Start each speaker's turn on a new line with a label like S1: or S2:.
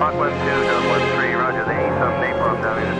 S1: Mach 1-2, 13, roger, the sub napalm down in